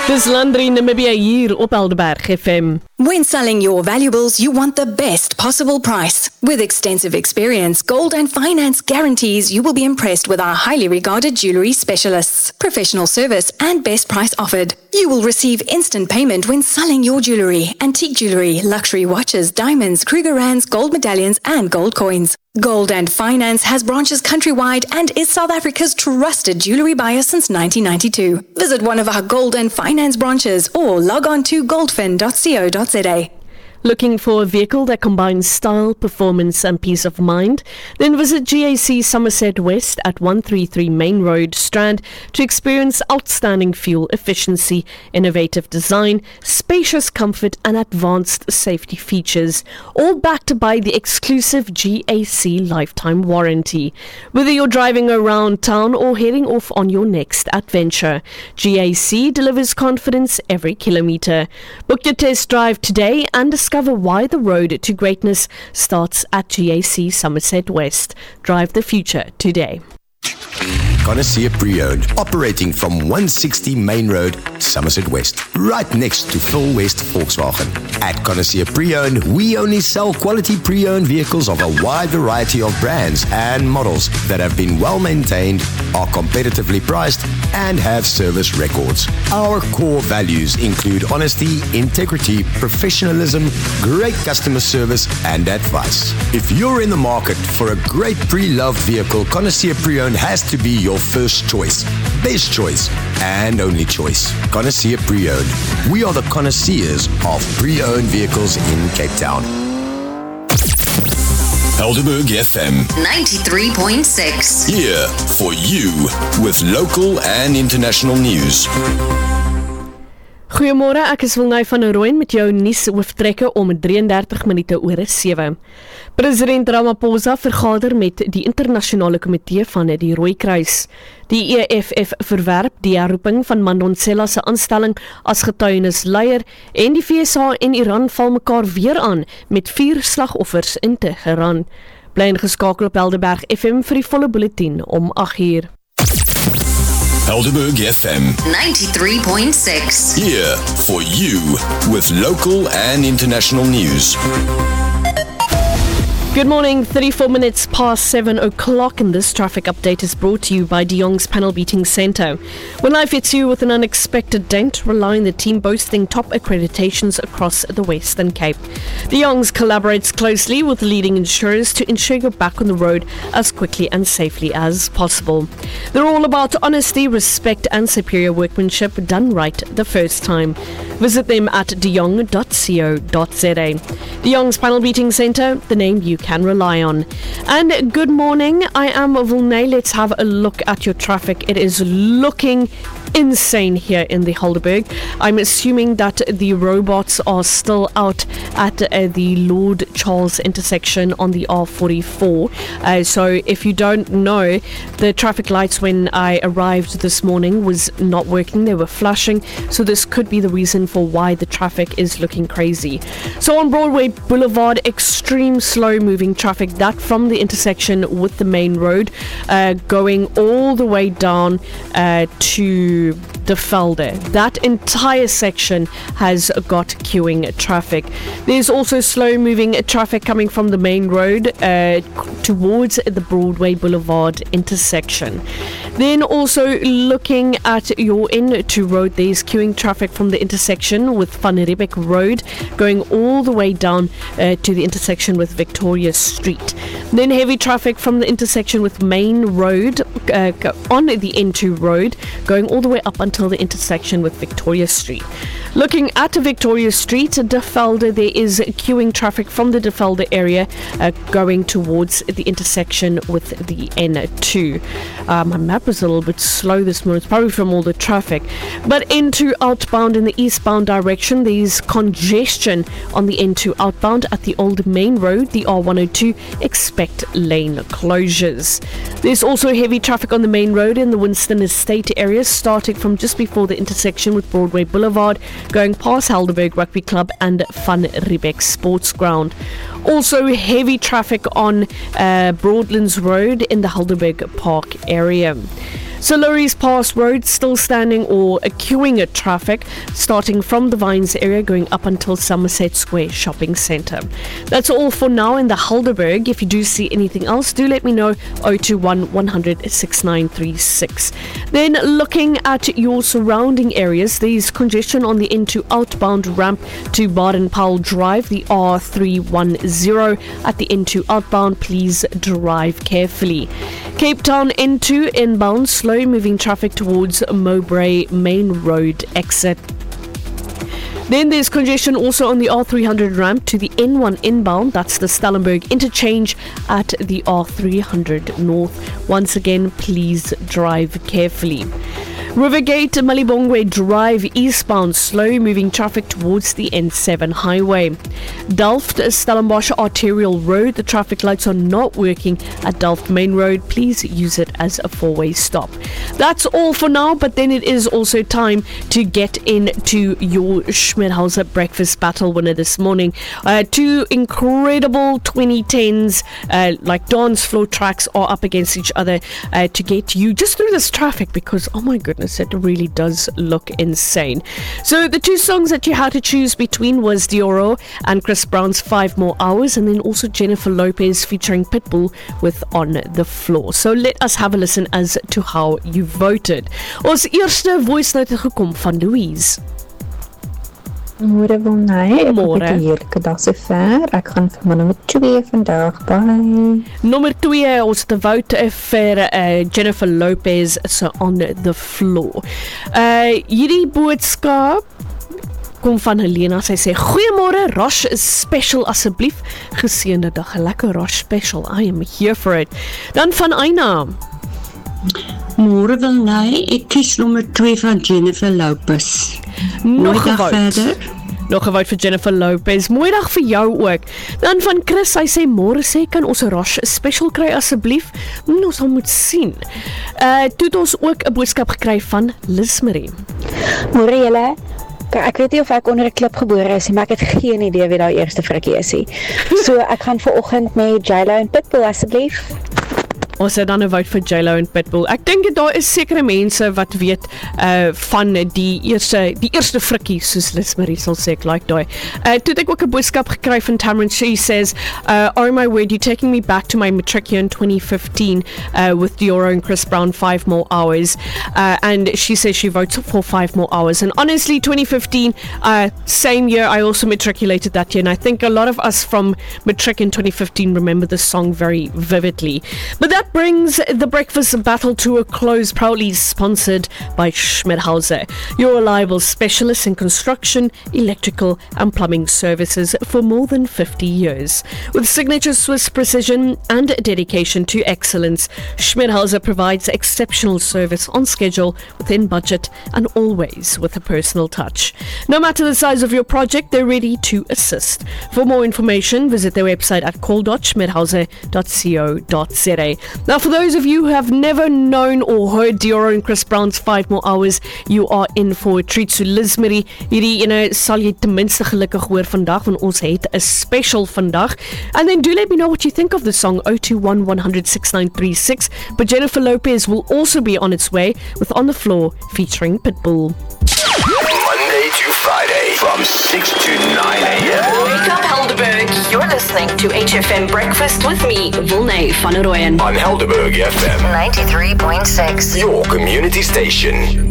Dis Landry Namibia hier op Helderberg FM. When selling your valuables, you want the best possible price. With extensive experience, Gold and Finance guarantees you will be impressed with our highly regarded jewelry specialists, professional service and best price offered. You will receive instant payment when selling your jewelry, antique jewelry, luxury watches, diamonds, Krugerrands, gold medallions and gold coins. Gold and Finance has branches countrywide and is South Africa's trusted jewelry buyer since 1992. Visit one of our Gold and Finance branches or log on to goldfin.co.za. Looking for a vehicle that combines style, performance and peace of mind? Then visit GAC Somerset West at 133 Main Road, Strand to experience outstanding fuel efficiency, innovative design, spacious comfort and advanced safety features, all backed by the exclusive GAC lifetime warranty. Whether you're driving around town or heading off on your next adventure, GAC delivers confidence every kilometre. Book your test drive today and discover why the road to greatness starts at GAC Somerset West. Drive the future today. Connoisseur Pre-Owned, operating from 160 Main Road, Somerset West, right next to Phil West Volkswagen. At Connoisseur Pre-Owned, we only sell quality pre-owned vehicles of a wide variety of brands and models that have been well maintained, are competitively priced, and have service records. Our core values include honesty, integrity, professionalism, great customer service, and advice. If you're in the market for a great pre-loved vehicle, Connoisseur Pre-Owned has to be your first choice, best choice, and only choice. Connoisseur Pre-Owned. We are the connoisseurs of pre-owned vehicles in Cape Town. Helderberg FM 93.6. Here for you with local and international news. Goeiemôre, ek is Wilnay van Rooyen met jou nuus hooftrekke om 33 minute oor 7. President Ramaphosa vergader met die internasionale komitee van die Rooikruis. Die EFF verwerp die herroeping van Mandonsela se aanstelling as getuienisleier en die VSA en Iran val mekaar weer aan met 4 slagoffers in Teheran. Bly ingeskakel op Helderberg FM vir die volle bulletin om 8:00. Helderberg FM 93.6. Here for you with local and international news. Good morning, 34 minutes past 7 o'clock, and this traffic update is brought to you by De Jong's Panel Beating Centre. When life hits you with an unexpected dent, rely on the team boasting top accreditations across the Western Cape. De Jong's collaborates closely with leading insurers to ensure you're back on the road as quickly and safely as possible. They're all about honesty, respect and superior workmanship done right the first time. Visit them at deyong.co.za. De Jong's Panel Beating Centre, the name you can rely on. And good morning, I am Wilnay. Let's have a look at your traffic. It is looking insane here in the Helderberg. I'm assuming that the robots are still out at the Lord Charles intersection on the R44. So if you don't know, the traffic lights when I arrived this morning was not working. They were flashing. So this could be the reason for why the traffic is looking crazy. So on Broadway Boulevard, extreme slow moving traffic, that from the intersection with the main road, going all the way down to De Velde. That entire section has got queuing traffic. There's also slow moving traffic coming from the main road towards the Broadway Boulevard intersection. Then also looking at your N2 road, there's queuing traffic from the intersection with Van Riebeeck Road going all the way down to the intersection with Victoria Street. Then heavy traffic from the intersection with Main Road on the N2 road going all the way up until the intersection with Victoria Street. Looking at Victoria Street, De Velde, there is queuing traffic from the De Velde area going towards the intersection with the N2. My map is a little bit slow this morning. It's probably from all the traffic. But N2 outbound in the eastbound direction, there's congestion on the N2 outbound at the old main road, the R102. Expect lane closures. There's also heavy traffic on the main road in the Winston Estate area, starting from just before the intersection with Broadway Boulevard, going past Helderberg Rugby Club and Van Riebeeck Sports Ground. Also heavy traffic on Broadlands Road in the Helderberg Park area. So Lorries Pass Road still standing or queuing at traffic, starting from the Vines area going up until Somerset Square Shopping Centre. That's all for now in the Helderberg. If you do see anything else, do let me know. 021 100 6936. Then looking at your surrounding areas, there's congestion on the N2 outbound ramp to Baden-Powell Drive, the R310 at the N2 outbound. Please drive carefully. Cape Town N2 inbound, slow moving traffic towards Mowbray Main Road exit. Then there's congestion also on the R300 ramp to the N1 inbound. That's the Stellenberg interchange at the R300 North. Once again, please drive carefully. Rivergate Malibongwe Drive eastbound, slow moving traffic towards the N7 highway. Delft Stellenbosch Arterial Road, the traffic lights are not working at Delft Main Road. Please use it as a four-way stop. That's all for now, but then it is also time to get into your Schmidhauser breakfast battle winner this morning. Two incredible 2010s like dance floor tracks are up against each other to get you just through this traffic, because oh my goodness, it really does look insane. So the two songs that you had to choose between was Dioro and Chris Brown's 5 More Hours, and then also Jennifer Lopez featuring Pitbull with On the Floor. So let us have a listen as to how you voted. Ons eerste voice note het gekom van Louise. Môre wil nee, ek Môre. het 'n heerlike dag sover. Ek gaan vir my nommer 2 vandag by. Nommer 2, ons het 'n vote vir Jennifer Lopez so On the Floor. Hierdie boodskap kom van Helena. Sy sê, goeiemôre, Rosh Special asseblief. Geseënde dag, 'n lekker Rosh Special. I am here for it. Dan van Aina. Môre wil nee, ek kies nommer 2 van Jennifer Lopez. Nog Goeiedag gewout. verder. Nog gewout vir Jennifer Lopez. Mooi dag vir jou ook. Dan van Chris, hy sê môre sê kan ons 'n Rosh Special kry asseblief? Ons sal moet sien. Toe het ons ook 'n boodskap gekry van Liz Marie. Môre julle. Ek weet nie of ek onder 'n klip gebore is nie, maar ek het geen idee wie daai eerste frikkie is nie. So ek gaan vanoggend met J-Lo en Pitbull asseblief. Ons het dan 'n vote vir J-Lo en Pitbull. Ek dink daar is sekere mense wat weet van die eerste frikkie, soos Liz Marie sal sê, ek like daai. Toe het ek ook 'n boodskap gekry van Tamron. She says, oh my word, you're taking me back to my matric year in 2015 with Dioro and Chris Brown, 5 More Hours. And she says she votes for 5 More Hours. And honestly, 2015, same year, I also matriculated that year. And I think a lot of us from matric in 2015 remember this song very vividly. But that brings the breakfast battle to a close, proudly sponsored by Schmidhauser, your reliable specialist in construction, electrical and plumbing services for more than 50 years. With signature Swiss precision and dedication to excellence, Schmidhauser provides exceptional service on schedule, within budget and always with a personal touch. No matter the size of your project, they're ready to assist. For more information, visit their website at call.schmidhauser.co.za. Now, for those of you who have never known or heard Dioro and Chris Brown's 5 More Hours, you are in for a treat. So Liz Marie, hierdie ene sal jy ten minste gelukkig hoor vandag, want ons het 'n special vandag. And then do let me know what you think of the song, 021 100 6936. But Jennifer Lopez will also be on its way with On the Floor featuring Pitbull. Monday to Friday from 6 to 9 a.m. Wake up, Helderberg. You're listening to HFM Breakfast with me, Wilne van der Rooyen. on Helderberg FM, 93.6. your community station.